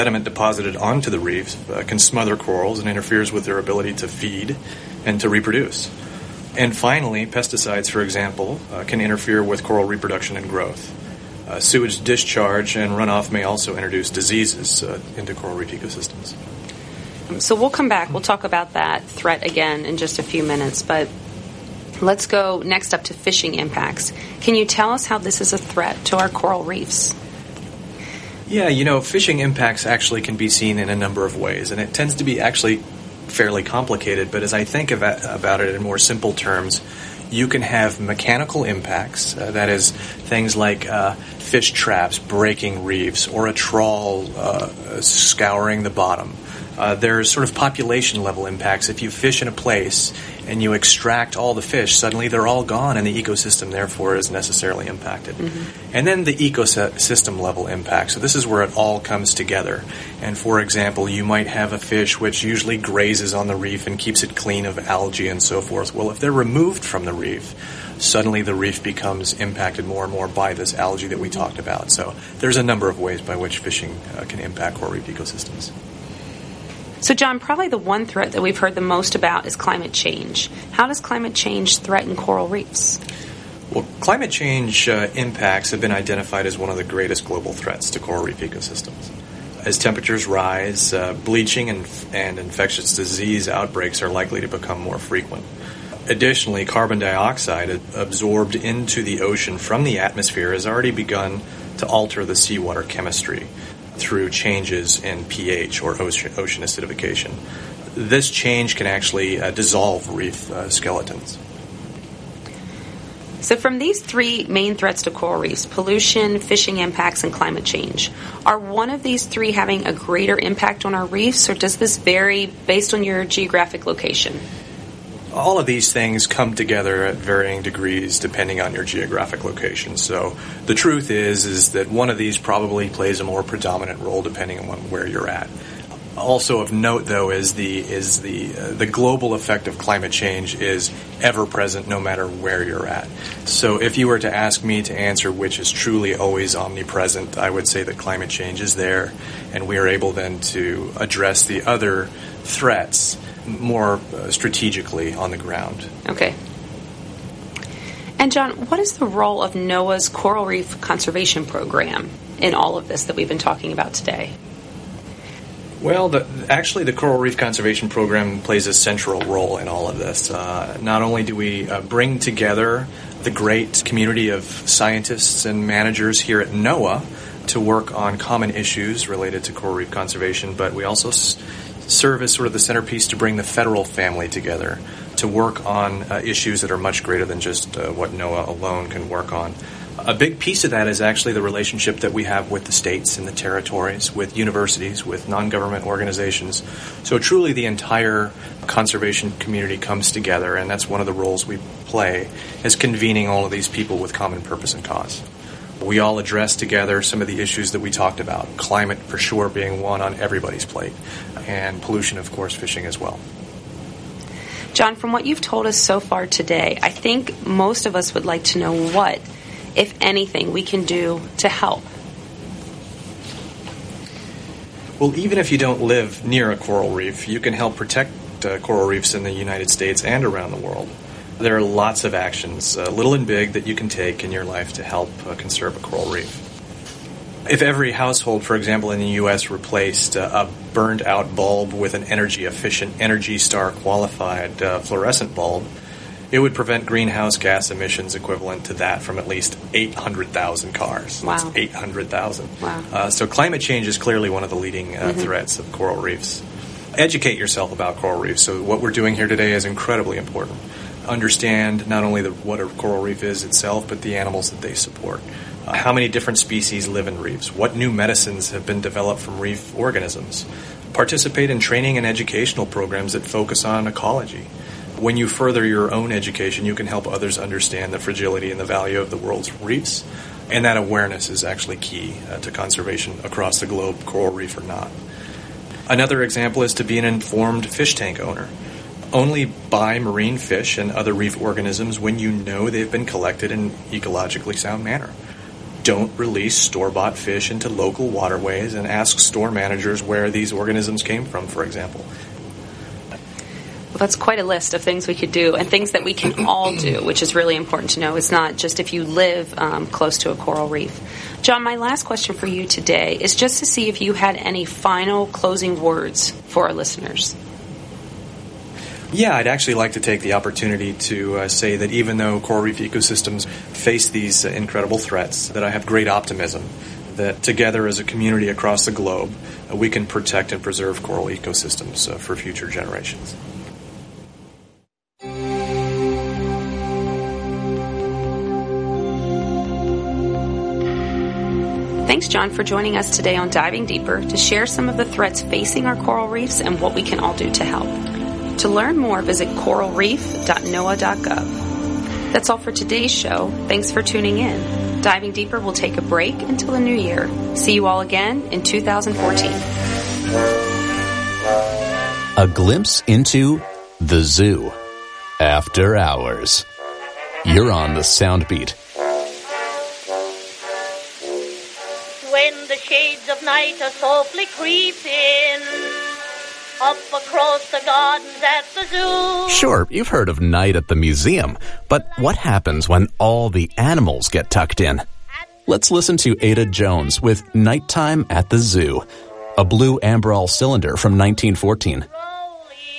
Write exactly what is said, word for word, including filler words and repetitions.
Sediment deposited onto the reefs uh, can smother corals and interferes with their ability to feed and to reproduce. And finally, pesticides, for example, uh, can interfere with coral reproduction and growth. Uh, sewage discharge and runoff may also introduce diseases uh, into coral reef ecosystems. So we'll come back. We'll talk about that threat again in just a few minutes, but let's go next up to fishing impacts. Can you tell us how this is a threat to our coral reefs? Yeah, you know, fishing impacts actually can be seen in a number of ways, and it tends to be actually fairly complicated, but as I think about it in more simple terms, you can have mechanical impacts, uh, that is, things like uh, fish traps breaking reefs or a trawl uh, scouring the bottom. Uh, there's sort of population level impacts. If you fish in a place and you extract all the fish, suddenly they're all gone and the ecosystem therefore is necessarily impacted. Mm-hmm. And then the ecosystem level impact. So this is where it all comes together. And for example, you might have a fish which usually grazes on the reef and keeps it clean of algae and so forth. Well, if they're removed from the reef, suddenly the reef becomes impacted more and more by this algae that we talked about. So there's a number of ways by which fishing uh, can impact coral reef ecosystems. So, John, probably the one threat that we've heard the most about is climate change. How does climate change threaten coral reefs? Well, climate change uh, impacts have been identified as one of the greatest global threats to coral reef ecosystems. As temperatures rise, uh, bleaching and, and infectious disease outbreaks are likely to become more frequent. Additionally, carbon dioxide absorbed into the ocean from the atmosphere has already begun to alter the seawater chemistry through changes in pH or ocean, ocean acidification. This change can actually uh, dissolve reef uh, skeletons. So from these three main threats to coral reefs, pollution, fishing impacts, and climate change, are one of these three having a greater impact on our reefs, or does this vary based on your geographic location? All of these things come together at varying degrees depending on your geographic location. So the truth is is that one of these probably plays a more predominant role depending on where you're at. Also of note, though, is the is the uh, the global effect of climate change is ever present no matter where you're at. So if you were to ask me to answer which is truly always omnipresent, I would say that climate change is there, and we are able then to address the other threats more uh, strategically on the ground. Okay. And John, what is the role of NOAA's Coral Reef Conservation Program in all of this that we've been talking about today? Well, the, actually the Coral Reef Conservation Program plays a central role in all of this. Uh, not only do we uh, bring together the great community of scientists and managers here at NOAA to work on common issues related to coral reef conservation, but we also s- serve as sort of the centerpiece to bring the federal family together to work on uh, issues that are much greater than just uh, what NOAA alone can work on. A big piece of that is actually the relationship that we have with the states and the territories, with universities, with non-government organizations. So truly the entire conservation community comes together, and that's one of the roles we play, is convening all of these people with common purpose and cause. We all address together some of the issues that we talked about, climate for sure being one on everybody's plate, and pollution, of course, fishing as well. John, from what you've told us so far today, I think most of us would like to know what, if anything, we can do to help. Well, even if you don't live near a coral reef, you can help protect uh, coral reefs in the United States and around the world. There are lots of actions, uh, little and big, that you can take in your life to help uh, conserve a coral reef. If every household, for example, in the U S replaced uh, a burned-out bulb with an energy-efficient, Energy Star qualified uh, fluorescent bulb, it would prevent greenhouse gas emissions equivalent to that from at least eight hundred thousand cars. Wow. That's eight hundred thousand. Wow. Uh, so climate change is clearly one of the leading uh, mm-hmm. threats of coral reefs. Educate yourself about coral reefs. So what we're doing here today is incredibly important. Understand not only the, what a coral reef is itself, but the animals that they support. Uh, how many different species live in reefs? What new medicines have been developed from reef organisms? Participate in training and educational programs that focus on ecology. When you further your own education, you can help others understand the fragility and the value of the world's reefs, and that awareness is actually key uh, to conservation across the globe, coral reef or not. Another example is to be an informed fish tank owner. Only buy marine fish and other reef organisms when you know they've been collected in an ecologically sound manner. don't release store-bought fish into local waterways and ask store managers where these organisms came from, for example. Well, that's quite a list of things we could do and things that we can all do, which is really important to know. It's not just if you live um, close to a coral reef. John, my last question for you today is just to see if you had any final closing words for our listeners. Yeah, I'd actually like to take the opportunity to uh, say that even though coral reef ecosystems face these uh, incredible threats, that I have great optimism that together as a community across the globe, uh, we can protect and preserve coral ecosystems uh, for future generations. Thanks, John, for joining us today on Diving Deeper to share some of the threats facing our coral reefs and what we can all do to help. To learn more, visit coral reef dot noaa dot gov. That's all for today's show. Thanks for tuning in. Diving Deeper will take a break until the new year. See you all again in two thousand fourteen. A glimpse into the zoo. After hours. You're on the Soundbeat. When the shades of night are softly creeping up across the gardens at the zoo. Sure, you've heard of night at the museum, but what happens when all the animals get tucked in? Let's listen to Ada Jones with Nighttime at the Zoo, a blue Ambrol cylinder from nineteen fourteen.